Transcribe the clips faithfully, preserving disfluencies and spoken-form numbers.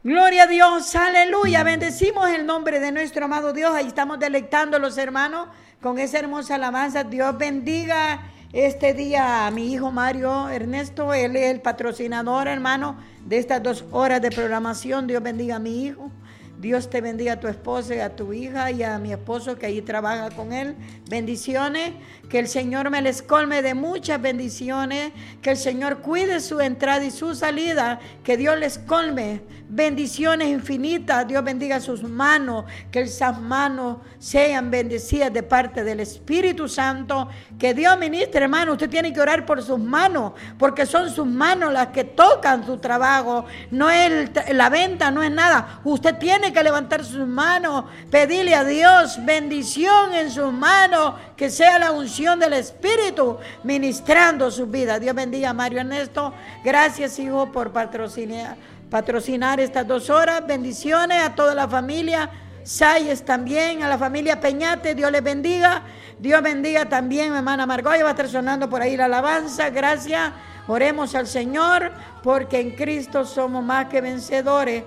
Gloria a Dios, aleluya. Bendecimos el nombre de nuestro amado Dios. Ahí estamos deleitando a los hermanos con esa hermosa alabanza. Dios bendiga este día a mi hijo Mario Ernesto. Él es el patrocinador, hermano, de estas dos horas de programación. Dios bendiga a mi hijo. Dios te bendiga a tu esposa y a tu hija y a mi esposo que ahí trabaja con él. Bendiciones. Que el Señor me les colme de muchas bendiciones. Que el Señor cuide su entrada y su salida. Que Dios les colme bendiciones infinitas. Dios bendiga sus manos. Que esas manos sean bendecidas de parte del Espíritu Santo. Que Dios ministre, hermano. Usted tiene que orar por sus manos. Porque son sus manos las que tocan su trabajo. No es el, la venta, no es nada. Usted tiene que levantar sus manos, pedirle a Dios bendición en sus manos, que sea la unción del Espíritu ministrando su vida. Dios bendiga a Mario Ernesto. Gracias, hijo, por patrocinar, patrocinar estas dos horas. Bendiciones a toda la familia Salles también, a la familia Peñate. Dios les bendiga. Dios bendiga también a mi hermana Margoya. Va a estar sonando por ahí la alabanza. Gracias. Oremos al Señor, porque en Cristo somos más que vencedores.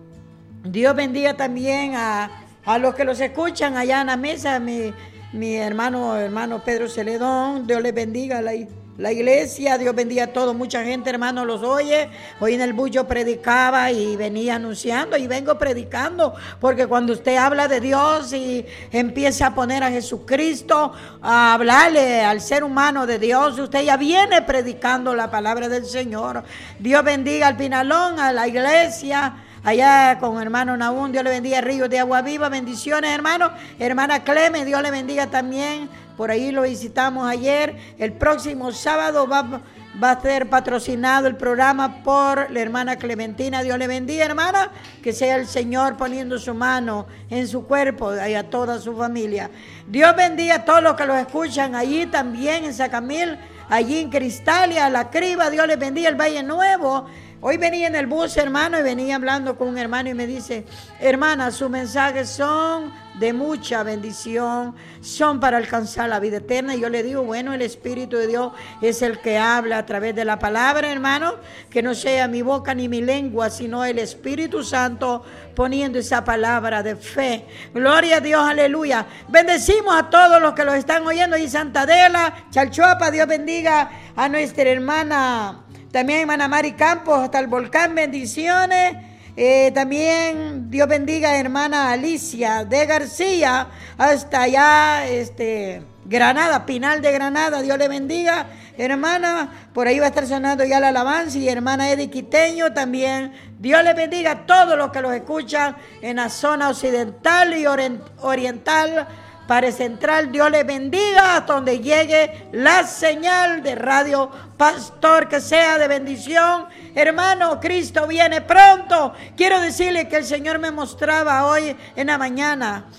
Dios bendiga también a, a los que los escuchan allá en la mesa, mi, mi hermano, hermano Pedro Celedón. Dios les bendiga la, la iglesia, Dios bendiga a todos. Mucha gente, hermano, los oye. Hoy en el bus yo predicaba y venía anunciando y vengo predicando, porque cuando usted habla de Dios y empieza a poner a Jesucristo, a hablarle al ser humano de Dios, usted ya viene predicando la palabra del Señor. Dios bendiga al Pinalón, a la iglesia. Allá con hermano Nahum, Dios le bendiga, Ríos de Agua Viva, bendiciones, hermano. Hermana Cleme, Dios le bendiga también. Por ahí lo visitamos ayer. El próximo sábado va, va a ser patrocinado el programa por la hermana Clementina. Dios le bendiga, hermana. Que sea el Señor poniendo su mano en su cuerpo y a toda su familia. Dios bendiga a todos los que los escuchan allí también en Sacamil, allí en Cristalia, La Criba. Dios les bendiga, el Valle Nuevo. Hoy venía en el bus, hermano, y venía hablando con un hermano y me dice: hermana, sus mensajes son de mucha bendición, son para alcanzar la vida eterna. Y yo le digo, bueno, el Espíritu de Dios es el que habla a través de la palabra, hermano, que no sea mi boca ni mi lengua, sino el Espíritu Santo poniendo esa palabra de fe. Gloria a Dios, aleluya. Bendecimos a todos los que los están oyendo y Santa Adela, Chalchuapa. Dios bendiga a nuestra hermana también, hermana Mari Campos, hasta el volcán, bendiciones. Eh, también Dios bendiga a hermana Alicia de García, hasta allá, este, Granada, Pinal de Granada. Dios le bendiga, hermana. Por ahí va a estar sonando ya la alabanza. Y hermana Edith Quiteño también. Dios le bendiga a todos los que los escuchan en la zona occidental y oriental. Para Central, Dios les bendiga hasta donde llegue la señal de Radio Pastor, que sea de bendición. Hermano, Cristo viene pronto. Quiero decirle que el Señor me mostraba hoy en la mañana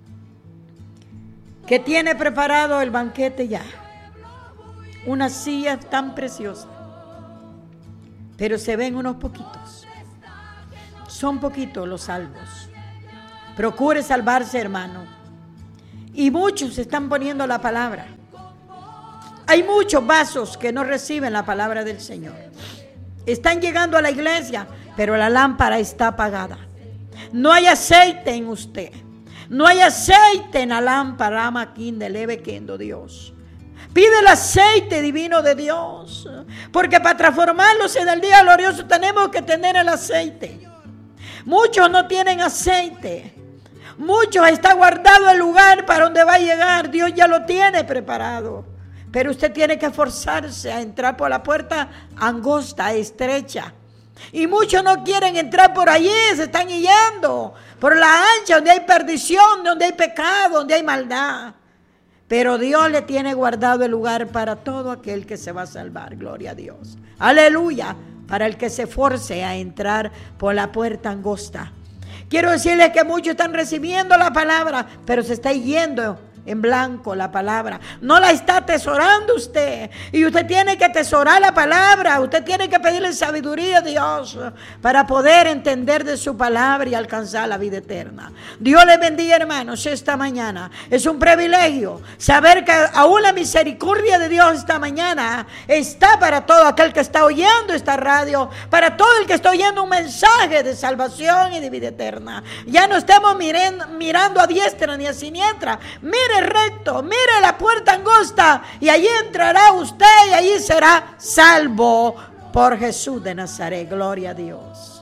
que tiene preparado el banquete ya. Una silla tan preciosa, pero se ven unos poquitos. Son poquitos los salvos. Procure salvarse, hermano. Y muchos están poniendo la palabra. Hay muchos vasos que no reciben la palabra del Señor. Están llegando a la iglesia, pero la lámpara está apagada. No hay aceite en usted. No hay aceite en la lámpara, maquín de leve quendo Dios. Pide el aceite divino de Dios, porque para transformarlos en el día glorioso tenemos que tener el aceite. Muchos no tienen aceite. Muchos está guardado el lugar para donde va a llegar. Dios ya lo tiene preparado. Pero usted tiene que esforzarse a entrar por la puerta angosta, estrecha. Y muchos no quieren entrar por allí, se están yendo por la ancha, donde hay perdición, donde hay pecado, donde hay maldad. Pero Dios le tiene guardado el lugar para todo aquel que se va a salvar. Gloria a Dios. Aleluya. Para el que se esforce a entrar por la puerta angosta. Quiero decirles que muchos están recibiendo la palabra, pero se está yendo en blanco la palabra. No la está atesorando usted. Y usted tiene que atesorar la palabra. Usted tiene que pedirle sabiduría a Dios para poder entender de su palabra y alcanzar la vida eterna. Dios les bendiga, hermanos, esta mañana. Es un privilegio saber que aún la misericordia de Dios esta mañana está para todo aquel que está oyendo esta radio, para todo el que está oyendo un mensaje de salvación y de vida eterna. Ya no estemos mirando, mirando a diestra ni a siniestra. Mire recto, mire la puerta angosta y allí entrará usted y allí será salvo por Jesús de Nazaret. Gloria a Dios.